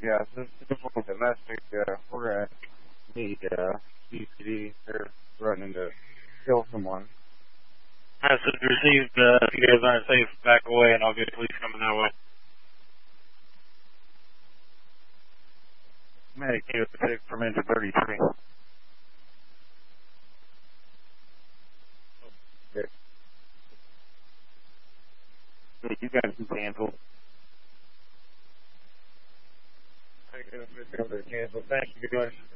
Yeah, this is domestic. We're going to need CPD. They're threatening to kill someone. I said received, if you guys aren't safe, back away and I'll get police coming that way. Medicated sick from engine 33. Okay. Yeah, you guys can cancel. Cancel. Thank you guys.